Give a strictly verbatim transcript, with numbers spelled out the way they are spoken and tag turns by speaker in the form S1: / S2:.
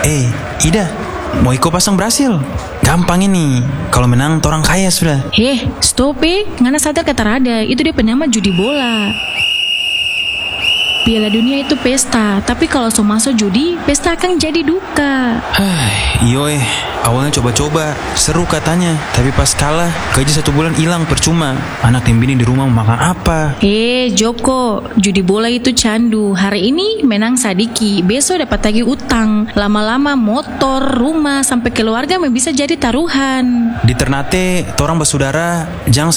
S1: Eh, Ida, mau ikut pasang Brasil? Gampang ini, kalau menang torang kaya sudah.
S2: Heh, stop eh, ngana sadar kata Rada, itu dia penama judi bola. Piala Dunia itu pesta, tapi kalau so masuk judi, pesta akan jadi duka.
S1: Hai, iyo eh, awalnya coba-coba, seru katanya. Tapi pas kalah, gaji satu bulan hilang percuma. Anak tim bini di rumah mau makan apa?
S2: Eh, Joko, judi bola itu candu. Hari ini menang Sadiki, besok dapat tagih utang. Lama-lama motor, rumah, sampai keluarga bisa jadi taruhan.
S1: Di Ternate, torang bersaudara, jangan